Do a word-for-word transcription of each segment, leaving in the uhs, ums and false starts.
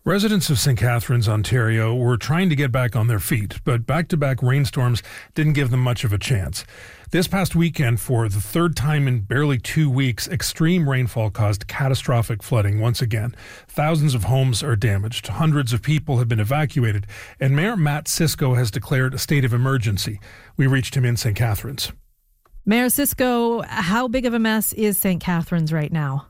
Residents of Saint Catharines, Ontario were trying to get back on their feet, but back-to-back rainstorms didn't give them much of a chance. This past weekend, for the third time in barely two weeks, extreme rainfall caused catastrophic flooding once again. Thousands of homes are damaged, hundreds of people have been evacuated, and Mayor Matt Cisco has declared a state of emergency. We reached him in Saint Catharines. Mayor Cisco, how big of a mess is Saint Catharines right now?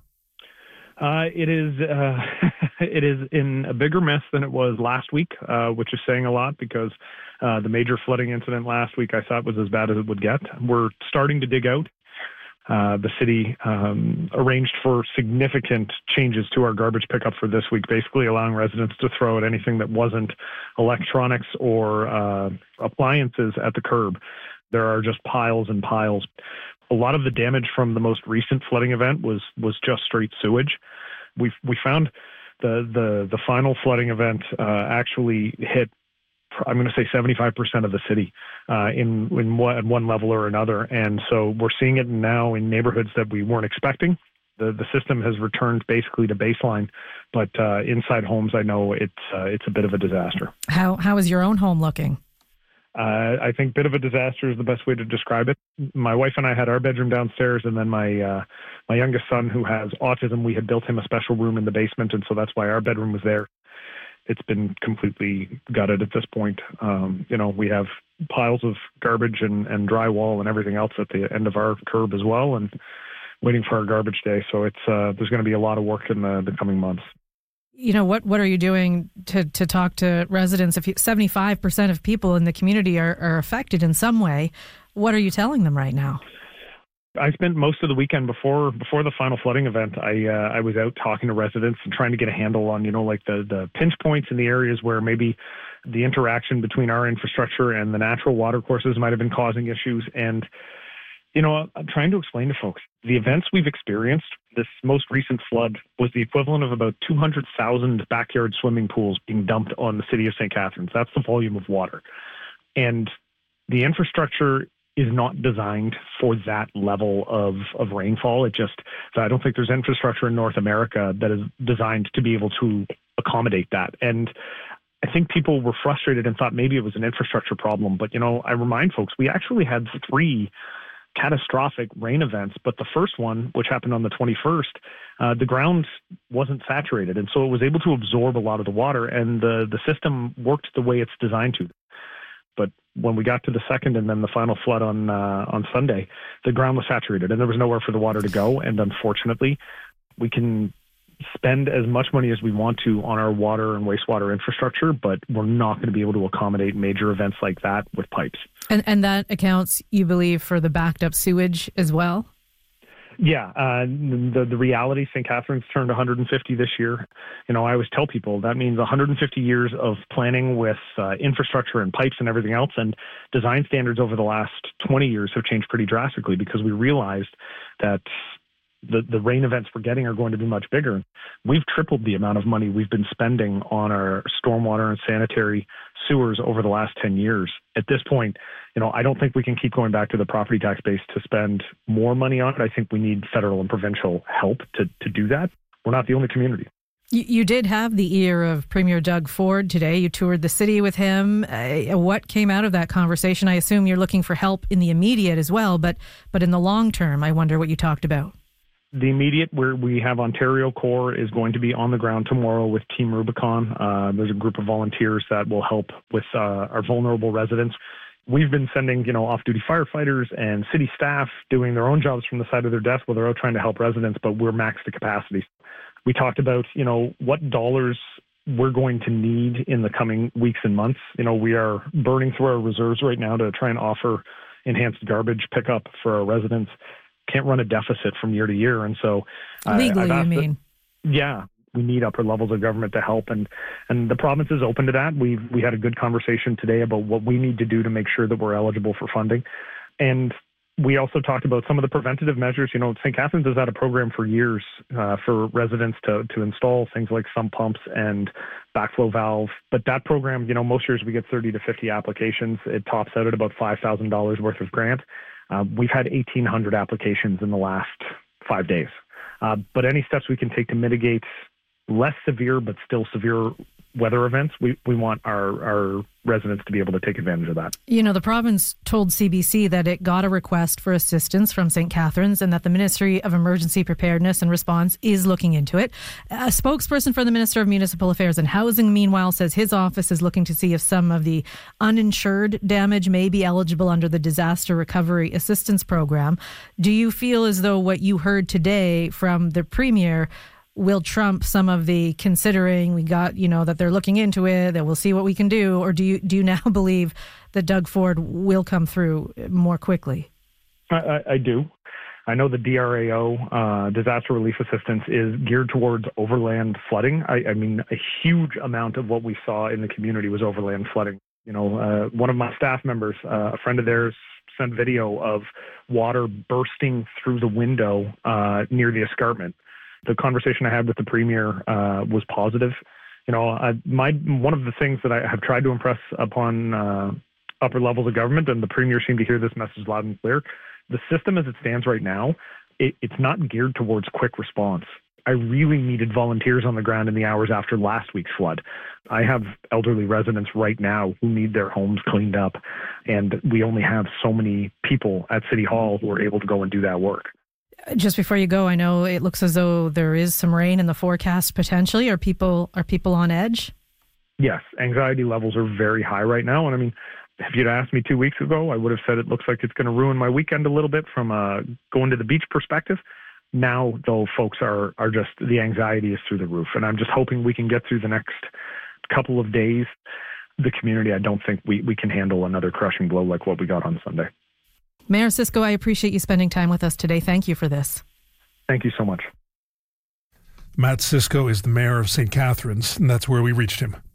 Uh, it is uh, it is in a bigger mess than it was last week, uh, which is saying a lot because uh, the major flooding incident last week I thought was as bad as it would get. We're starting to dig out. Uh, the city um, arranged for significant changes to our garbage pickup for this week, basically allowing residents to throw out anything that wasn't electronics or uh, appliances at the curb. There are just piles and piles. A lot of the damage from the most recent flooding event was was just straight sewage. We we found the the the final flooding event uh, actually hit, I'm going to say seventy-five percent of the city uh, in in one, at one level or another, and so we're seeing it now in neighborhoods that we weren't expecting. The the system has returned basically to baseline, but uh, inside homes, I know it's uh, it's a bit of a disaster. How how is your own home looking? Uh, I think bit of a disaster is the best way to describe it. My wife and I had our bedroom downstairs, and then my uh, my youngest son, who has autism, we had built him a special room in the basement, and so that's why our bedroom was there. It's been completely gutted at this point. Um, you know, we have piles of garbage and, and drywall and everything else at the end of our curb as well, and waiting for our garbage day. So it's uh, there's going to be a lot of work in the, the coming months. You know, what what are you doing to, to talk to residents? If you, seventy-five percent of people in the community are, are affected in some way, what are you telling them right now? I spent most of the weekend before before the final flooding event. I uh, I was out talking to residents and trying to get a handle on, you know, like the, the pinch points in the areas where maybe the interaction between our infrastructure and the natural water courses might have been causing issues. And you know, I'm trying to explain to folks, the events we've experienced, this most recent flood was the equivalent of about two hundred thousand backyard swimming pools being dumped on the city of Saint Catharines. That's the volume of water. And the infrastructure is not designed for that level of, of rainfall. It just, I don't think there's infrastructure in North America that is designed to be able to accommodate that. And I think people were frustrated and thought maybe it was an infrastructure problem. But, you know, I remind folks, we actually had three catastrophic rain events, but the first one, which happened on the twenty-first, uh, the ground wasn't saturated, and so it was able to absorb a lot of the water, and the the system worked the way it's designed to. But when we got to the second and then the final flood on uh, on Sunday, the ground was saturated, and there was nowhere for the water to go. And unfortunately, we can spend as much money as we want to on our water and wastewater infrastructure, but we're not going to be able to accommodate major events like that with pipes. And and that accounts, you believe, for the backed up sewage as well? Yeah. Uh, the, the reality, Saint Catharines turned one hundred fifty this year. You know, I always tell people that means one hundred fifty years of planning with uh, infrastructure and pipes and everything else. And design standards over the last twenty years have changed pretty drastically because we realized that the, the rain events we're getting are going to be much bigger. We've tripled the amount of money we've been spending on our stormwater and sanitary sewers over the last ten years. At this point, you know, I don't think we can keep going back to the property tax base to spend more money on it. I think we need federal and provincial help to, to do that. We're not the only community. You, you did have the ear of Premier Doug Ford today. You toured the city with him. Uh, what came out of that conversation? I assume you're looking for help in the immediate as well, but but in the long term, I wonder what you talked about. The immediate, where we have Ontario Corps, is going to be on the ground tomorrow with Team Rubicon. Uh, there's a group of volunteers that will help with uh, our vulnerable residents. We've been sending, you know, off-duty firefighters and city staff doing their own jobs from the side of their desk while they're out trying to help residents, but we're maxed to capacity. We talked about, you know, what dollars we're going to need in the coming weeks and months. You know, we are burning through our reserves right now to try and offer enhanced garbage pickup for our residents. Can't run a deficit from year to year. And so uh, legally, you mean? That, yeah, we need upper levels of government to help. And, and the province is open to that. We we had a good conversation today about what we need to do to make sure that we're eligible for funding. And we also talked about some of the preventative measures. You know, Saint Catharines has had a program for years uh, for residents to, to install things like sump pumps and backflow valve. But that program, you know, most years we get thirty to fifty applications. It tops out at about five thousand dollars worth of grant. Uh, we've had eighteen hundred applications in the last five days. Uh, but any steps we can take to mitigate less severe but still severe weather events, we, we want our, our residents to be able to take advantage of that. You know, the province told C B C that it got a request for assistance from Saint Catharines and that the Ministry of Emergency Preparedness and Response is looking into it. A spokesperson for the Minister of Municipal Affairs and Housing, meanwhile, says his office is looking to see if some of the uninsured damage may be eligible under the Disaster Recovery Assistance Program. Do you feel as though what you heard today from the Premier will trump some of the considering we got, you know, that they're looking into it, that we'll see what we can do? Or do you do you now believe that Doug Ford will come through more quickly? I, I, I do. I know the D R A O, uh, disaster relief assistance, is geared towards overland flooding. I, I mean, a huge amount of what we saw in the community was overland flooding. You know, uh, one of my staff members, uh, a friend of theirs, sent video of water bursting through the window uh, near the escarpment. The conversation I had with the Premier uh, was positive. You know, I, my one of the things that I have tried to impress upon uh, upper levels of government, and the Premier seemed to hear this message loud and clear, the system as it stands right now, it, it's not geared towards quick response. I really needed volunteers on the ground in the hours after last week's flood. I have elderly residents right now who need their homes cleaned up, and we only have so many people at City Hall who are able to go and do that work. Just before you go, I know it looks as though there is some rain in the forecast potentially. Are people are people on edge? Yes, anxiety levels are very high right now. And I mean, if you'd asked me two weeks ago, I would have said it looks like it's going to ruin my weekend a little bit from a going to the beach perspective. Now, though, folks are are just, the anxiety is through the roof. And I'm just hoping we can get through the next couple of days. The community, I don't think we, we can handle another crushing blow like what we got on Sunday. Mayor Cisco, I appreciate you spending time with us today. Thank you for this. Thank you so much. Matt Cisco is the mayor of Saint Catharines, and that's where we reached him.